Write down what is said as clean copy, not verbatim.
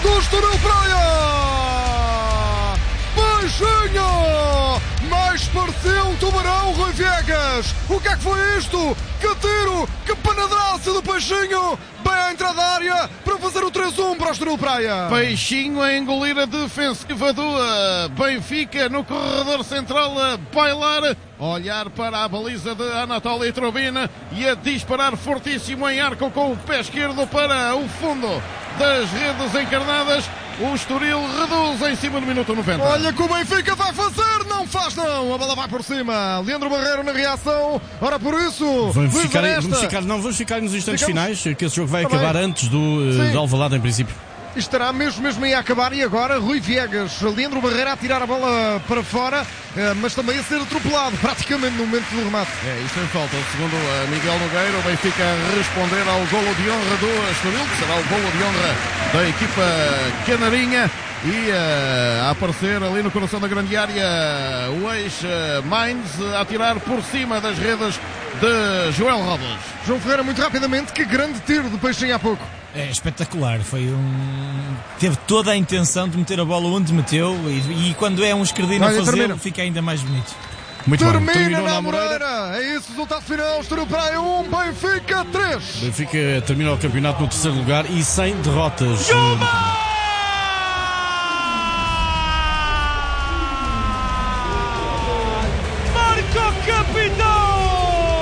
do Estoril Praia. Peixinho! Mais parecia um tubarão, Rui Viegas. O que é que foi isto? Que tiro, que penedraça do Peixinho. Bem à entrada da área para fazer o 3-1 para o Estoril Praia. Peixinho a engolir a defensiva do Benfica no corredor central, a bailar, olhar para a baliza de Anatoly Trubin e a disparar fortíssimo em arco com o pé esquerdo para o fundo das redes encarnadas. O Estoril reduz em cima do minuto 90. Olha que o Benfica vai fazer, não faz não. A bola vai por cima. Leandro Barreiro na reação. Ora por isso. Vamos ficar nos instantes finais, que esse jogo vai acabar antes do Alvalade em princípio. Estará mesmo aí a acabar e agora Rui Viegas, Leandro Barreira a tirar a bola para fora, mas também a ser atropelado praticamente no momento do remate. Isto em falta, segundo Miguel Nogueira, o Benfica a responder ao golo de honra do Estoril, que será o golo de honra da equipa canarinha. E a aparecer ali no coração da grande área o ex-Mainz a tirar por cima das redes de Joel Robles. João Ferreira, muito rapidamente, que grande tiro do Peixinho há pouco. É espetacular, teve toda a intenção de meter a bola onde meteu e quando é um esquerdino a fazê-lo fica ainda mais bonito. Muito termina na Moreira. É isso, resultado final. Estoril Praia 1, Benfica 3. Benfica termina o campeonato no terceiro lugar e sem derrotas. Juba!